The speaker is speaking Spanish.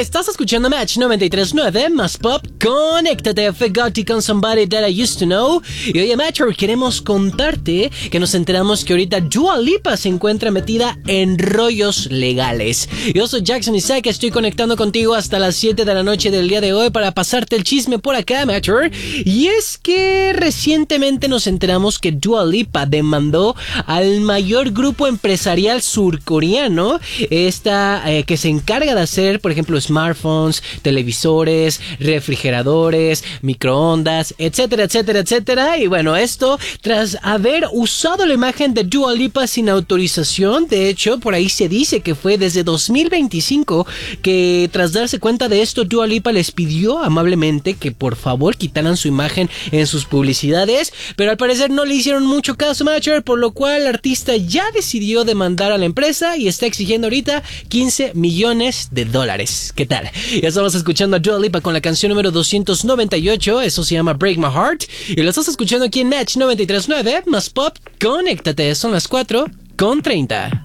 Estás escuchando Match 93.9 más pop. Conéctate, Forgotti con Somebody That I Used to Know. Y oye, Matcher, queremos contarte que nos enteramos que ahorita Dua Lipa se encuentra metida en rollos legales. Yo soy Jackson Isaac, estoy conectando contigo hasta las 7 de la noche del día de hoy para pasarte el chisme por acá, Matcher. Y es que recientemente nos enteramos que Dua Lipa demandó al mayor grupo empresarial surcoreano, que se encarga de hacer, por ejemplo, smartphones, televisores, refrigeradores, microondas, etcétera, etcétera, etcétera. Y bueno, esto tras haber usado la imagen de Dua Lipa sin autorización. De hecho, por ahí se dice que fue desde 2025 que tras darse cuenta de esto, Dua Lipa les pidió amablemente que por favor quitaran su imagen en sus publicidades, pero al parecer no le hicieron mucho caso, Matcher, por lo cual el artista ya decidió demandar a la empresa y está exigiendo ahorita $15 millones. ¿Qué tal? Ya estamos escuchando a Dua Lipa con la canción número 298. Eso se llama Break My Heart. Y lo estás escuchando aquí en Match 93.9 más pop. Conéctate. Son las 4:30.